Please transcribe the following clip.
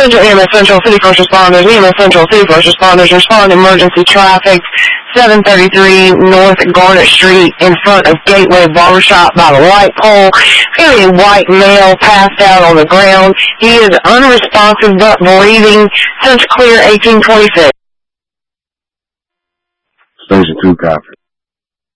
Central EMS Central, City First Responders, EMS Central, City First Responders, respond to emergency traffic, 733 North Garnet Street in front of Gateway Barbershop by the light pole. Very white male passed out on the ground. He is unresponsive but breathing. Since clear 1826. Station 2 copy.